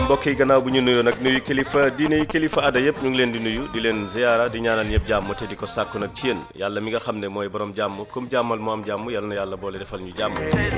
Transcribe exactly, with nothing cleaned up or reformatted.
mbokk yi gannaaw bu ñu nuyoo nag nuyu kilifa diine yi kilifa aada yëpp ñu ngi leen di nuyu di leen ziyaara di ñaanal ñëpp jàmm te di ko sàkku nag ci yéen yàlla mi nga xam ne mooy borom jàmm comme jàmmal moo am jàmm yal na yàlla boole defal ñu jàmm